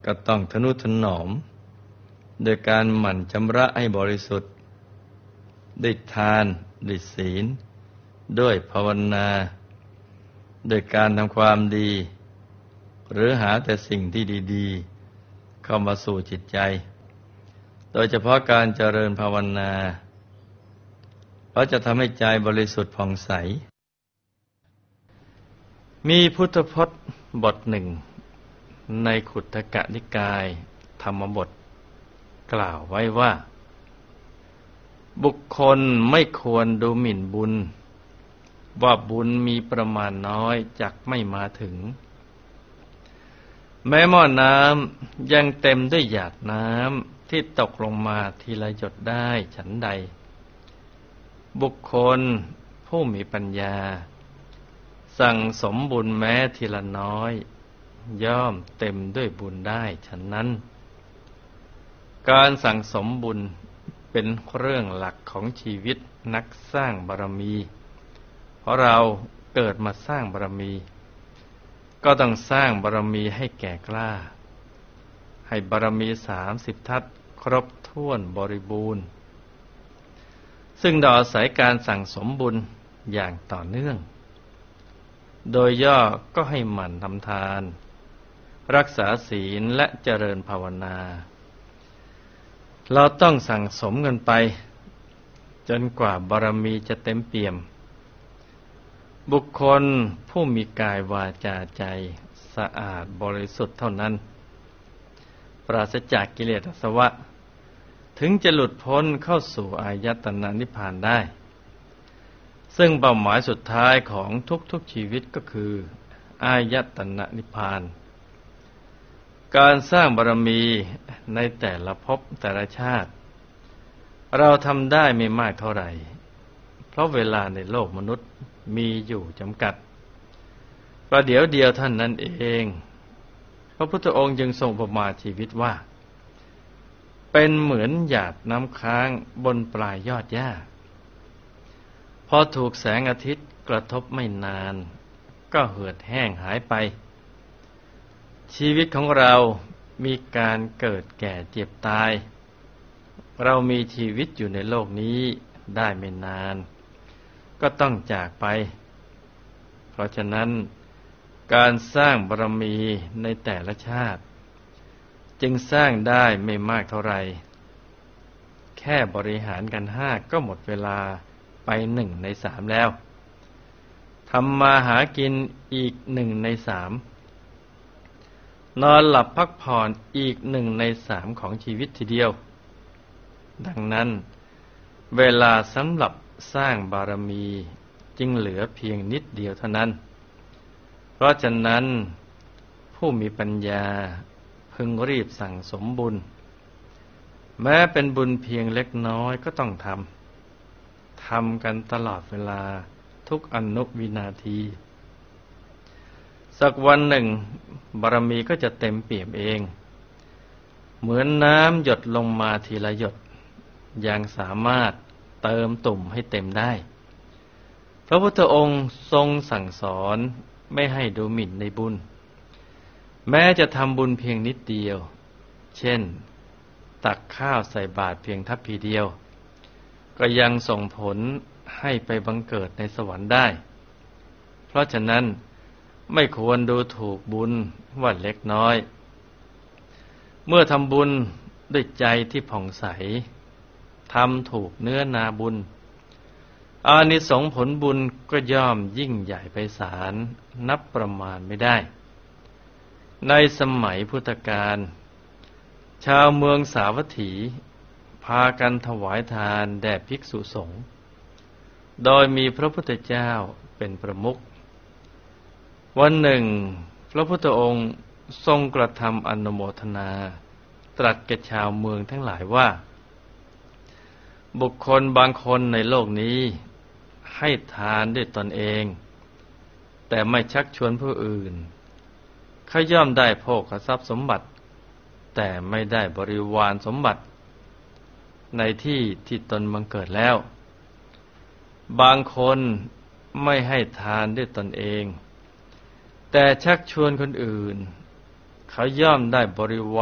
ก็ต้องทนุถนอมโดยการหมั่นชำระให้บริสุทธิ์ด้วยทานด้วยศีลด้วยภาวนาด้วยการทำความดีหรือหาแต่สิ่งที่ดีๆเข้ามาสู่จิตใจโดยเฉพาะการเจริญภาวนาเพราะจะทำให้ใจบริสุทธิ์ผ่องใสมีพุทธพจน์บทหนึ่งในขุททกนิกายธรรมบทกล่าวไว้ว่าบุคคลไม่ควรดูหมิ่นบุญว่าบุญมีประมาณน้อยจักไม่มาถึงแม้หม้อน้ำยังเต็มด้วยหยาดน้ำที่ตกลงมาทีละหยดได้ฉันใดบุคคลผู้มีปัญญาสั่งสมบุญแม้ทีละน้อยย่อมเต็มด้วยบุญได้ฉะนั้นการสั่งสมบุญเป็นเรื่องหลักของชีวิตนักสร้างบารมีเพราะเราเกิดมาสร้างบารมีก็ต้องสร้างบารมีให้แก่กล้าให้บารมี30 ทัศน์ครบถ้วนบริบูรณ์ซึ่งเราอาศัยการสั่งสมบุญอย่างต่อเนื่องโดยย่อก็ให้หมั่นทำทานรักษาศีลและเจริญภาวนาเราต้องสั่งสมกันไปจนกว่าบารมีจะเต็มเปี่ยมบุคคลผู้มีกายวาจาใจสะอาดบริสุทธิ์เท่านั้นปราศจากกิเลสอาสวะถึงจะหลุดพ้นเข้าสู่อายตนะนิพพานได้ซึ่งเป้าหมายสุดท้ายของทุกชีวิตก็คืออายตนะนิพพานการสร้างบารมีในแต่ละภพแต่ละชาติเราทำได้ไม่มากเท่าไหร่เพราะเวลาในโลกมนุษย์มีอยู่จำกัดประเดี๋ยวเดียวท่านนั้นเองพระพุทธองค์จึงทรงอุปมาชีวิตว่าเป็นเหมือนหยาดน้ำค้างบนปลายยอดหญ้าพอถูกแสงอาทิตย์กระทบไม่นานก็เหือดแห้งหายไปชีวิตของเรามีการเกิดแก่เจ็บตายเรามีชีวิตอยู่ในโลกนี้ได้ไม่นานก็ต้องจากไปเพราะฉะนั้นการสร้างบารมีในแต่ละชาติจึงสร้างได้ไม่มากเท่าไหร่แค่บริหารกัน5ก็หมดเวลาไป1 ใน 3แล้วทำมาหากินอีก1 ใน 3นอนหลับพักผ่อนอีก1 ใน 3ของชีวิตทีเดียวดังนั้นเวลาสำหรับสร้างบารมีจึงเหลือเพียงนิดเดียวเท่านั้นเพราะฉะนั้นผู้มีปัญญาพึงรีบสั่งสมบุญแม้เป็นบุญเพียงเล็กน้อยก็ต้องทำกันตลอดเวลาทุกอนุวินาทีสักวันหนึ่งบารมีก็จะเต็มเปี่ยมเองเหมือนน้ำหยดลงมาทีละหยดยังสามารถเติมตุ่มให้เต็มได้พระพุทธองค์ทรงสั่งสอนไม่ให้ดูหมิ่นในบุญแม้จะทำบุญเพียงนิดเดียวเช่นตักข้าวใส่บาตรเพียงทัพพีเดียวก็ยังส่งผลให้ไปบังเกิดในสวรรค์ได้เพราะฉะนั้นไม่ควรดูถูกบุญว่าเล็กน้อยเมื่อทำบุญด้วยใจที่ผ่องใสทำถูกเนื้อนาบุญอานิสงส์ผลบุญก็ย่อมยิ่งใหญ่ไพศาลนับประมาณไม่ได้ในสมัยพุทธกาลชาวเมืองสาวัตถีพากันถวายทานแด่ภิกษุสงฆ์โดยมีพระพุทธเจ้าเป็นประมุขวันหนึ่งพระพุทธองค์ทรงกระทำอนุโมทนาตรัสแก่ชาวเมืองทั้งหลายว่าบุคคลบางคนในโลกนี้ให้ทานด้วยตนเองแต่ไม่ชักชวนผู้อื่นเขาย่อมได้โภคทรัพย์สมบัติแต่ไม่ได้บริวารสมบัติในที่ที่ตนบังเกิดแล้วบางคนไม่ให้ทานด้วยตนเองแต่ชักชวนคนอื่นเขาย่อมได้บริว